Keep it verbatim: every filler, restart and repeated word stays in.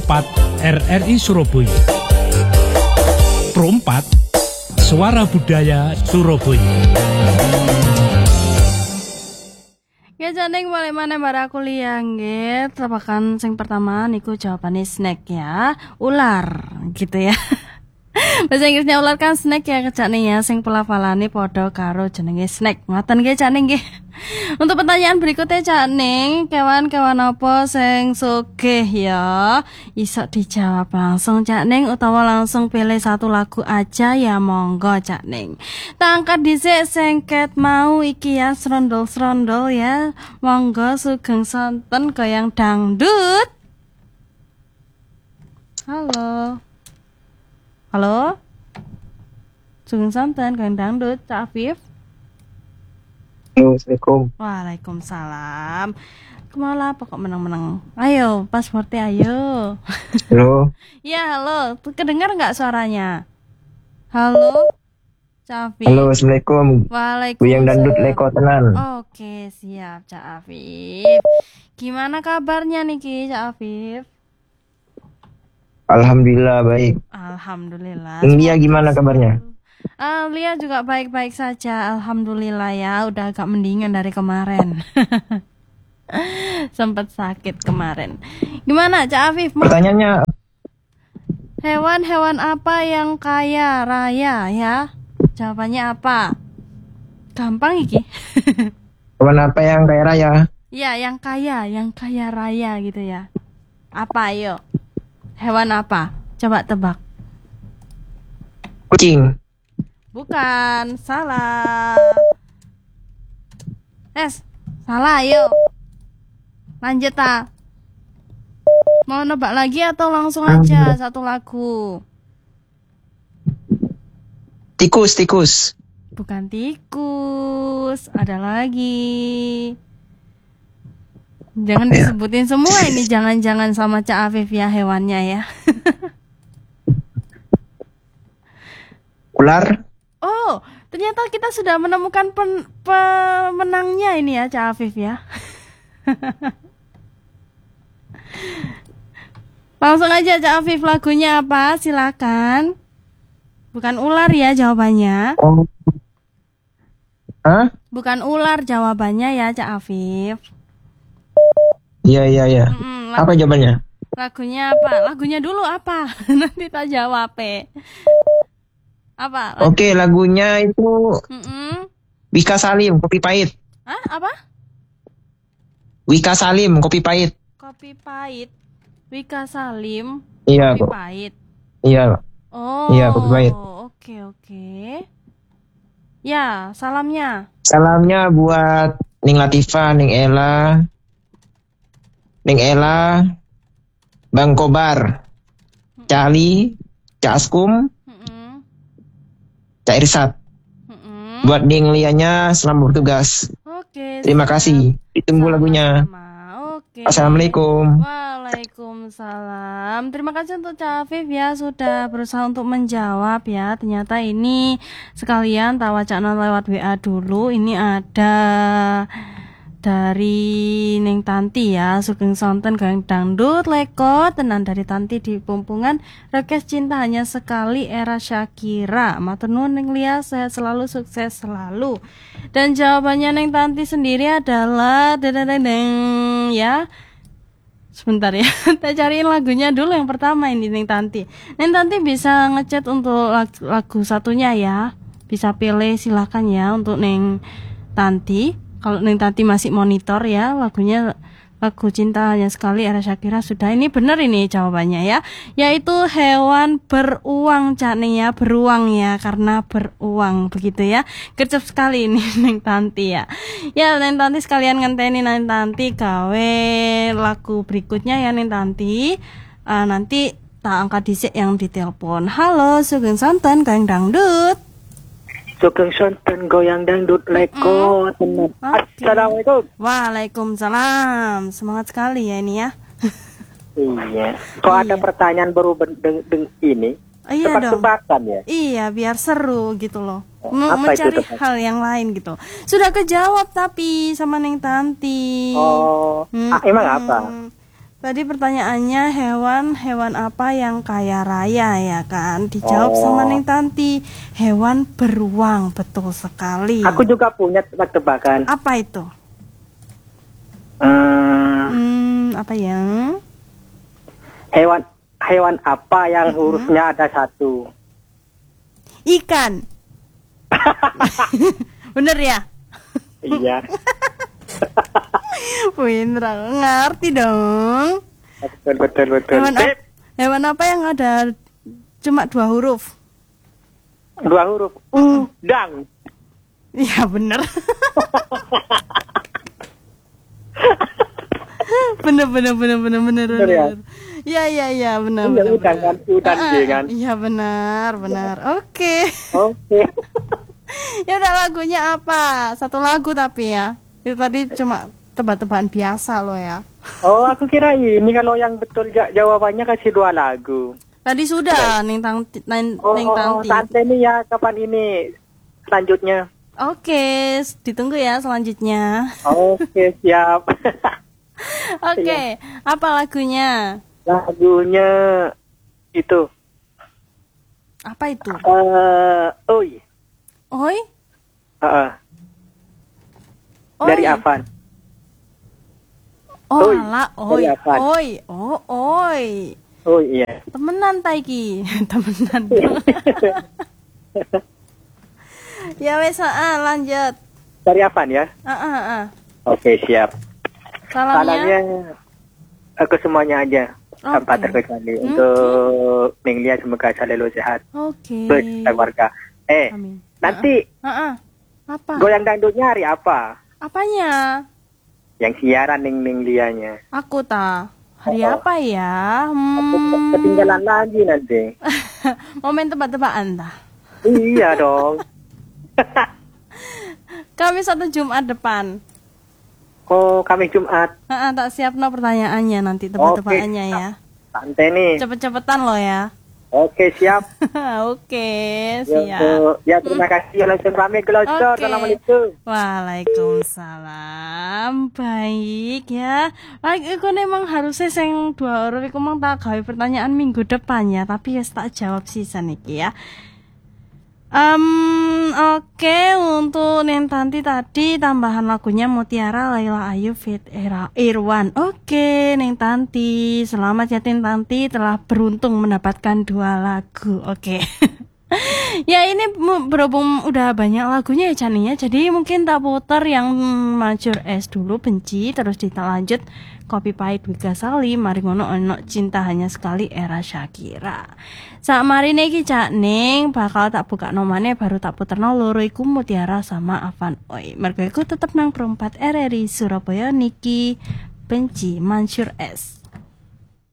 empat R R I Surabaya. Pro empat Suara Budaya Surabaya. Ya jane balik mana bara kuliah nggih. Tebakan sing pertama niku jawabane snack ya. Ular gitu ya. Bahasa Inggrisnya ular kan snack ya kecane ya sing pelafalane padha karo jenenge snack. Ngoten nggih Cak Ning nggih. Untuk pertanyaan berikutnya Cak Ning, kewan-kewan apa sing sugih ya? Iso dijawab langsung Cak Ning utawa langsung pilih satu lagu aja ya monggo Cak Ning. Tangkat dhisik sengket mau iki ya serondol-serondol ya. Monggo sugeng sonten goyang dangdut. Halo. Halo. Sugeng sonten goyang dangdut Cak Afif. Halo, Assalamualaikum. Waalaikumsalam. Kemana apa kok menang-menang? Ayo, pasportnya ayo. Halo. Ya, halo. Kedengar nggak suaranya? Halo, Cak Afif. Halo, Assalamualaikum. Waalaikumsalam. Buyang dangdut leko tenan. Oke, siap Cak Afif. Gimana kabarnya nih Ki, Cak Afif? Alhamdulillah baik. Alhamdulillah. India gimana kabarnya? Uh, Lia juga baik-baik saja, alhamdulillah ya, udah agak mendingan dari kemarin. Sempat sakit kemarin. Gimana Cak Afif? Pertanyaannya Hewan-hewan apa yang kaya raya ya? Jawabannya apa? Gampang iki. hewan apa yang kaya raya? Ya, yang kaya, yang kaya raya gitu ya. Apa ayo? Hewan apa? Coba tebak. Kucing. Bukan, salah. Es, salah ayo. Lanjut ta. Mau nebak lagi atau langsung aja satu lagu? Tikus, tikus. Bukan tikus, ada lagi. Jangan disebutin semua ini, jangan-jangan sama Cak Afif ya hewannya ya. Ular. Oh, ternyata kita sudah menemukan pen, pemenangnya ini ya Cak Afif ya. Langsung aja Cak Afif, lagunya apa? Silakan. Bukan ular ya jawabannya. Oh. Hah? Bukan ular jawabannya ya Cak Afif. Iya, iya, iya. Mm-mm, lagu, apa jawabannya? Lagunya apa? Lagunya dulu apa? Nanti tak jawab eh. Apa? Lagu? Oke, lagunya itu Mm-mm. Wika Salim, Kopi Pahit. Hah? Apa? Wika Salim, Kopi Pahit. Kopi Pahit. Wika Salim. Iya, Kopi kok. Pahit. Iya. Oh. Iya, Kopi Pahit. Oke, oke. Ya, salamnya. Salamnya buat Ning Latifah, Ning Ella, Ning Ella, Bang Kobar, Cali, Cak Askum, Mm-mm. Cak Irsat. Mm-mm. Buat Ning Lianya, selamat bertugas. Oke. Terima siap. kasih. Ditunggu lagunya. Sama-sama. Oke. Assalamualaikum. Waalaikumsalam. Terima kasih untuk Cak Afif ya sudah berusaha untuk menjawab ya. Ternyata ini sekalian tawacana lewat W A dulu. Ini ada dari Neng Tanti ya, sugeng sonten goyang dangdut leko tenan dari Tanti di Pumpungan. Request cinta hanya sekali era Shakira. Matur nuwun Neng Lia, sehat selalu, sukses selalu. Dan jawabannya Neng Tanti sendiri adalah dededeng ya. Sebentar ya, kita cariin lagunya dulu yang pertama ini Neng Tanti. Neng Tanti bisa ngechat untuk lagu, lagu satunya ya. Bisa pilih silakan ya untuk Neng Tanti. Kalau Neng Tanti masih monitor ya, lagunya lagu Cinta Hanya Sekali era Shakira sudah. Ini benar ini jawabannya ya. Yaitu hewan beruang Cak Neng ya, beruang ya, karena beruang begitu ya. Gercep sekali ini Neng Tanti ya. Ya Neng Tanti sekalian ngenteni Neng Tanti gawe lagu berikutnya ya Neng Tanti. Uh, nanti tak angkat dhisik yang ditelepon. Halo, sugeng sonten goyang dangdut. Sugeng sonten goyang dangdut leko Mm. tenan. Okay. Assalamualaikum. Waalaikumsalam. Semangat sekali ya ini ya. Iya. Kok ada Iya. pertanyaan baru ben- deng- deng- ini? Oh, iya dong. Tebak-tebakan ya. Iya, biar seru gitu loh. Oh, M- apa itu mencari tebak? hal yang lain gitu. Sudah kejawab tapi sama Neng Tanti. Oh, Hmm, ah, emang hmm. apa? Tadi pertanyaannya hewan hewan apa yang kaya raya ya kan? Dijawab Oh. sama Neng Tanti. Hewan beruang, betul sekali. Aku juga punya tebak-tebakan. Apa itu? Hmm, Hmm, apa ya? hewan hewan apa yang hurufnya ada satu? Ikan. Bener ya? Iya. Pinter, ngerti dong. Betul betul betul. Hewan, Sip. ap- hewan apa yang ada cuma dua huruf? Dua huruf. Udang. Iya bener. bener bener bener bener bener Bener ya? bener. Iya iya iya bener Iya, bener. udang bener. kan, udang Ah, dia kan. Iya benar benar. Oke. Oke. Ya udah, lagunya apa? Satu lagu tapi ya. Itu tadi cuma tebak-tebakan biasa loh ya. Oh, aku kira ini kalau yang betul ja- jawabannya kasih dua lagu. Tadi sudah Neng Tanti, Neng, Oh, Neng oh, oh, Tanti. santai nih ya, kapan ini selanjutnya? Oke, ditunggu ya selanjutnya. Oke, siap. Oke, apa lagunya? Lagunya itu. Apa itu? Eh, oi. Oi? Heeh. Oi. Dari Avan. Oh, Oi. alah, oi. Dari Avan. Oi. Oh, oi. Oh iya. Temenan Taiki. Temenan. Ya wes, ah, lanjut. Dari Avan ya. Ah, ah, ah. Oke, siap. Salamnya. Salamnya aku semuanya aja. Tanpa Oke. terkecuali. Hmm. Untuk Neng Lia semoga selalu sehat. Oke. Berkeluarga. Eh, Amin. nanti Ah, ah. Apa? goyang dangdutnya hari apa? Apanya? Yang siaran Neng Neng Lianya. Aku ta. Hari Oh. apa ya? Aku Hmm. ketinggalan lagi nanti. Momen tebak-tebakan tah. Iya dong. Kamis atau Jumat depan? Oh, kami Jumat. Ah, ah, tak siap no pertanyaannya nanti tebak-tebakannya Oke. ya. Santai nih. Cepet-cepetan lo ya. Oke, siap. Oke, Ya, siap. untuk- ya terima kasih. Ya, langsung rame gelosor. Oke. Assalamualaikum. Waalaikumsalam. Baik ya. Lagi aku memang harusnya sing dua huruf iku mang tak gawe pertanyaan minggu depan ya, tapi ya tak jawab sisa niki ya. Um, Oke, untuk Neng Tanti tadi tambahan lagunya Mutiara Laila Ayu Fit Era Irwan. Oke, Neng Tanti, selamat ya Neng Tanti telah beruntung mendapatkan dua lagu. Oke. Ya ini mu- berhubung udah banyak lagunya ya Chania, jadi mungkin tak putar yang Majur S dulu Benci, terus kita lanjut Kopi Pahit Wika Sali, Mari Ngono Ono Cinta Hanya Sekali Era Shakira. Sak mari niki Cak Ning bakal tak buka nomane baru tak puterno loro iku Mutiara sama Avan Oi. Mergo iku tetep nang perempat R R I Surabaya niki Benci Mansur S.